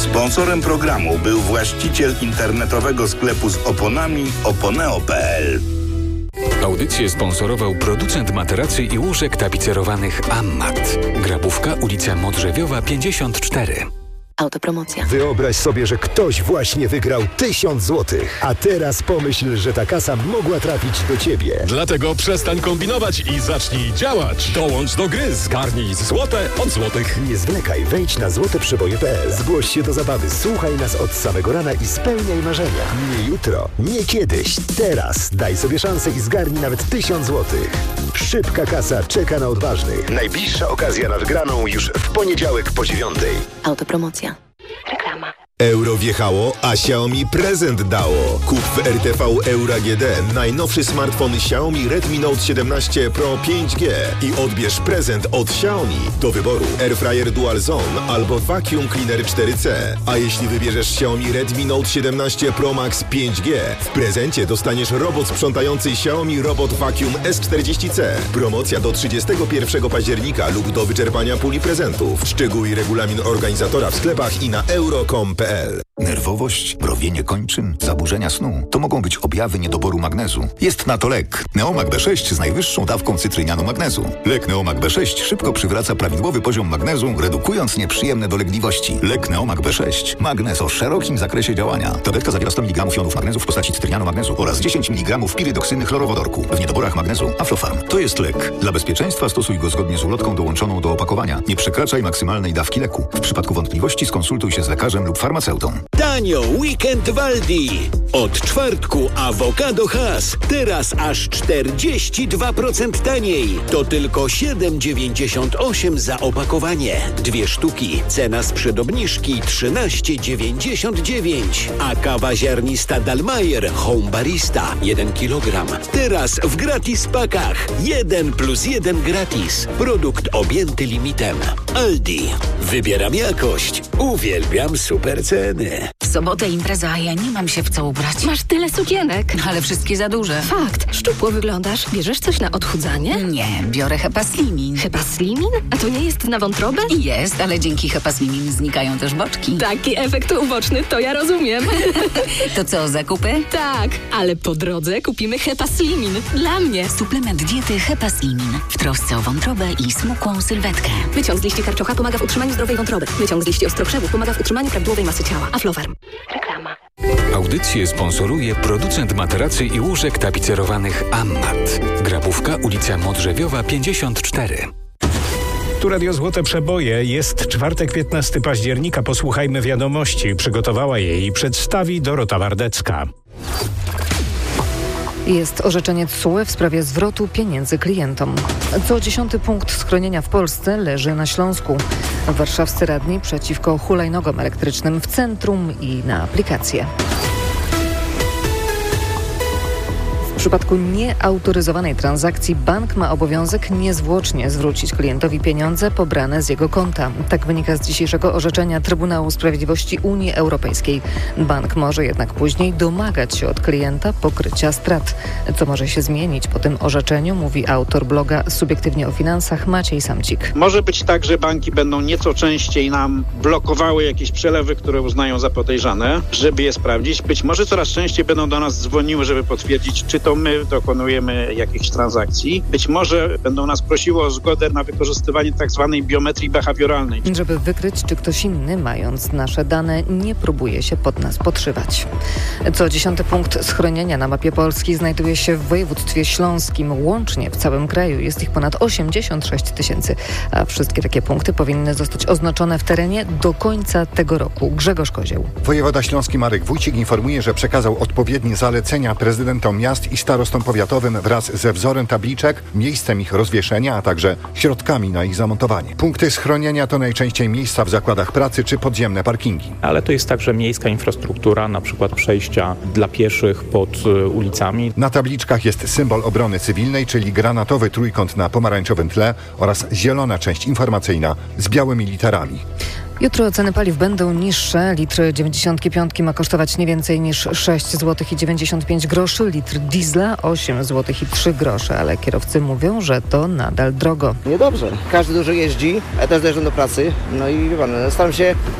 Sponsorem programu był właściciel internetowego sklepu z oponami oponeo.pl. Audycję sponsorował producent materacy i łóżek tapicerowanych Ammat. Grabówka, ulica Modrzewiowa 54. Autopromocja. Wyobraź sobie, że ktoś właśnie wygrał 1000 zł. A teraz pomyśl, że ta kasa mogła trafić do ciebie. Dlatego przestań kombinować i zacznij działać. Dołącz do gry, zgarnij złote od złotych. Nie zwlekaj, wejdź na złoteprzeboje.pl. Zgłoś się do zabawy, słuchaj nas od samego rana i spełniaj marzenia. Nie jutro, nie kiedyś, teraz. Daj sobie szansę i zgarnij nawet 1000 zł. Szybka kasa czeka na odważnych. Najbliższa okazja na wygraną już w poniedziałek po 9:00. Autopromocja. Reklama. Euro wjechało, a Xiaomi prezent dało. Kup w RTV Euro AGD najnowszy smartfon Xiaomi Redmi Note 17 Pro 5G i odbierz prezent od Xiaomi. Do wyboru Airfryer Dual Zone albo Vacuum Cleaner 4C. A jeśli wybierzesz Xiaomi Redmi Note 17 Pro Max 5G, w prezencie dostaniesz robot sprzątający Xiaomi Robot Vacuum S40C. Promocja do 31 października lub do wyczerpania puli prezentów. Szczegóły i regulamin organizatora w sklepach i na euro.com.pl. Nerwowość, mrowienie kończyn, zaburzenia snu to mogą być objawy niedoboru magnezu. Jest na to lek. Neomag B6 z najwyższą dawką cytrynianu magnezu. Lek Neomag B6 szybko przywraca prawidłowy poziom magnezu, redukując nieprzyjemne dolegliwości. Lek Neomag B6. Magnez o szerokim zakresie działania. Tabletka zawiera 100 mg jonów magnezu w postaci cytrynianu magnezu oraz 10 mg pirydoksyny chlorowodorku. W niedoborach magnezu Aflofarm. To jest lek. Dla bezpieczeństwa stosuj go zgodnie z ulotką dołączoną do opakowania. Nie przekraczaj maksymalnej dawki leku. W przypadku wątpliwości skonsultuj się z lekarzem lub farmaceutą. Tanio weekend w Aldi. Od czwartku awokado Hass. Teraz aż 42% taniej. To tylko 7,98 za opakowanie. 2 sztuki. Cena sprzed obniżki 13,99. A kawa ziarnista Dalmayer Home Barista 1 kg. Teraz w gratis pakach. 1+1 gratis. Produkt objęty limitem. Aldi. Wybieram jakość. Uwielbiam super ceny. W sobotę impreza, a ja nie mam się w co ubrać. Masz tyle sukienek. Ale wszystkie za duże. Fakt. Szczupło wyglądasz. Bierzesz coś na odchudzanie? Nie, biorę Hepaslimin. Hepaslimin? A to nie jest na wątrobę? Jest, ale dzięki Hepaslimin znikają też boczki. Taki efekt uboczny to ja rozumiem. To co, zakupy? Tak, ale po drodze kupimy Hepaslimin. Dla mnie. Suplement diety Hepaslimin. W trosce o wątrobę i smukłą sylwetkę. Wyciąg z liści karczocha pomaga w utrzymaniu zdrowej wątroby. Wyciąg z liści ostrokrzewów pomaga w utrzymaniu prawidłowej masy ciała. Aflofarm. Reklama. Audycję sponsoruje producent materacy i łóżek tapicerowanych Ammat. Grabówka, ulica Modrzewiowa 54. Tu Radio Złote Przeboje. Jest czwartek, 15 października. Posłuchajmy wiadomości. Przygotowała je i przedstawi Dorota Wardecka. Jest orzeczenie TSUE w sprawie zwrotu pieniędzy klientom. Co 10. punkt schronienia w Polsce leży na Śląsku. Warszawscy radni przeciwko hulajnogom elektrycznym w centrum i na aplikacje. W przypadku nieautoryzowanej transakcji bank ma obowiązek niezwłocznie zwrócić klientowi pieniądze pobrane z jego konta. Tak wynika z dzisiejszego orzeczenia Trybunału Sprawiedliwości Unii Europejskiej. Bank może jednak później domagać się od klienta pokrycia strat. Co może się zmienić po tym orzeczeniu, mówi autor bloga Subiektywnie o Finansach Maciej Samcik. Może być tak, że banki będą nieco częściej nam blokowały jakieś przelewy, które uznają za podejrzane, żeby je sprawdzić. Być może coraz częściej będą do nas dzwoniły, żeby potwierdzić, czy to my dokonujemy jakichś transakcji. Być może będą nas prosiły o zgodę na wykorzystywanie tak zwanej biometrii behawioralnej. Żeby wykryć, czy ktoś inny, mając nasze dane, nie próbuje się pod nas podszywać. Co 10. punkt schronienia na mapie Polski znajduje się w województwie śląskim. Łącznie w całym kraju jest ich ponad 86 000, a wszystkie takie punkty powinny zostać oznaczone w terenie do końca tego roku. Grzegorz Kozieł. Wojewoda śląski Marek Wójcik informuje, że przekazał odpowiednie zalecenia prezydentom miast i starostom powiatowym wraz ze wzorem tabliczek, miejscem ich rozwieszenia, a także środkami na ich zamontowanie. Punkty schronienia to najczęściej miejsca w zakładach pracy czy podziemne parkingi. Ale to jest także miejska infrastruktura, na przykład przejścia dla pieszych pod ulicami. Na tabliczkach jest symbol obrony cywilnej, czyli granatowy trójkąt na pomarańczowym tle oraz zielona część informacyjna z białymi literami. Jutro ceny paliw będą niższe. Litr 95 ma kosztować nie więcej niż 6,95 zł. Litr diesla 8,03 zł, ale kierowcy mówią, że to nadal drogo. Niedobrze. Każdy dużo jeździ, ja też dojeżdżam do pracy. No i wie pan, staram się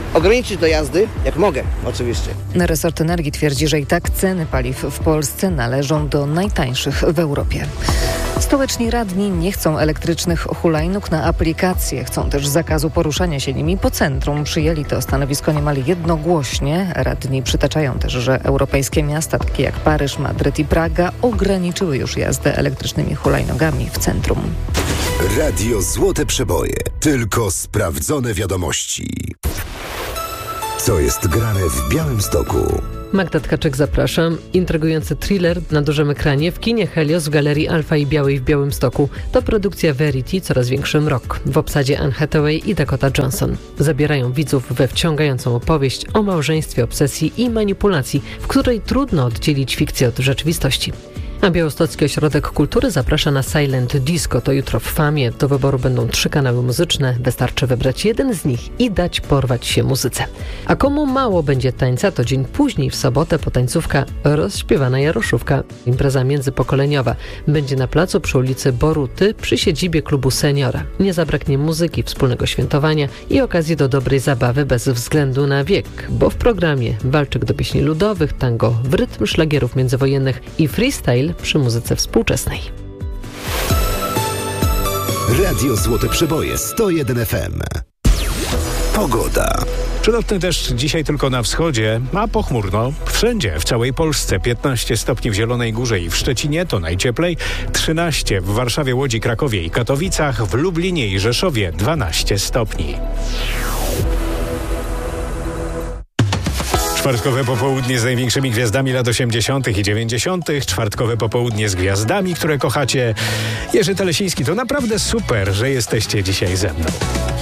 ograniczyć do jazdy, jak mogę oczywiście. Resort Energii twierdzi, że i tak ceny paliw w Polsce należą do najtańszych w Europie. Stołeczni radni nie chcą elektrycznych hulajnóg na aplikację. Chcą też zakazu poruszania się nimi po centrum. Przyjęli to stanowisko niemal jednogłośnie. Radni przytaczają też, że europejskie miasta, takie jak Paryż, Madryt i Praga, ograniczyły już jazdę elektrycznymi hulajnogami w centrum. Radio Złote Przeboje. Tylko sprawdzone wiadomości. Co jest grane w Białymstoku? Magda Tkaczyk, zapraszam. Intrygujący thriller na dużym ekranie w kinie Helios w Galerii Alfa i Białej w Białymstoku. To produkcja Verity, coraz większy mrok. W obsadzie Anne Hathaway i Dakota Johnson. Zabierają widzów we wciągającą opowieść o małżeństwie, obsesji i manipulacji, w której trudno oddzielić fikcję od rzeczywistości. A Białostocki Ośrodek Kultury zaprasza na Silent Disco. To jutro w Famie. Do wyboru będą 3 kanały muzyczne. Wystarczy wybrać jeden z nich i dać porwać się muzyce. A komu mało będzie tańca, to dzień później w sobotę potańcówka Rozśpiewana Jaroszówka. Impreza międzypokoleniowa. Będzie na placu przy ulicy Boruty przy siedzibie klubu Seniora. Nie zabraknie muzyki, wspólnego świętowania i okazji do dobrej zabawy bez względu na wiek, bo w programie walczyk do pieśni ludowych, tango w rytm szlagierów międzywojennych i freestyle przy muzyce współczesnej. Radio Złote Przeboje 101 FM. Pogoda. Przelotny deszcz dzisiaj tylko na wschodzie, a pochmurno wszędzie, w całej Polsce. 15 stopni w Zielonej Górze i w Szczecinie, to najcieplej. 13 w Warszawie, Łodzi, Krakowie i Katowicach. W Lublinie i Rzeszowie 12 stopni. Czwartkowe popołudnie z największymi gwiazdami lat 80. i 90. Czwartkowe popołudnie z gwiazdami, które kochacie. Jerzy Telesiński, to naprawdę super, że jesteście dzisiaj ze mną.